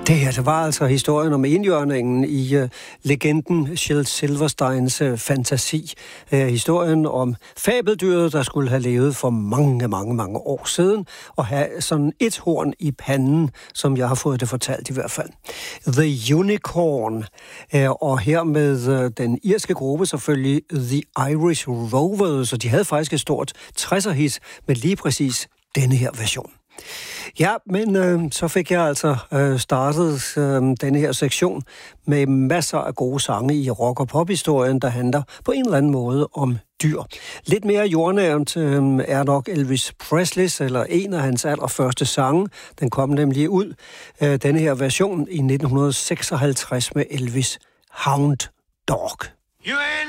Det her, det var altså historien om enhjørningen i legenden Shel Silversteins fantasi. Historien om fabeldyret, der skulle have levet for mange år siden, og have sådan et horn i panden, som jeg har fået det fortalt i hvert fald. The Unicorn, og her med den irske gruppe selvfølgelig The Irish Rovers, og de havde faktisk et stort 60'er-hit med lige præcis denne her version. Ja, men så fik jeg altså startet denne her sektion med masser af gode sange i rock- og pop-historien, der handler på en eller anden måde om dyr. Lidt mere jordnævnt er nok Elvis Presleys, eller en af hans allerførste sange. Den kom nemlig ud, denne her version, i 1956 med Elvis Hound Dog.